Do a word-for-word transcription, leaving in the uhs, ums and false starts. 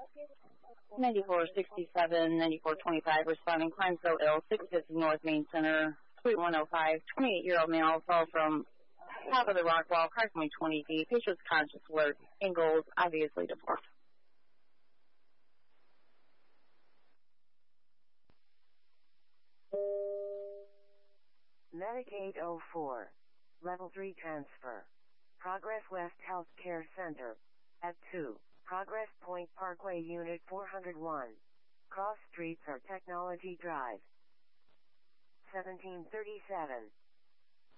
ninety-four sixty-seven, ninety-four twenty-five, responding, crime so ill, six fifty North Main Center, Suite one oh five, twenty-eight-year-old male fell from top of the rock wall, approximately twenty feet. Patient's conscious alert, angles obviously deformed. Medicaid oh four. Level three transfer. Progress West Healthcare Center. At two. Progress Point Parkway Unit four oh one. Cross streets are Technology Drive. seventeen thirty-seven.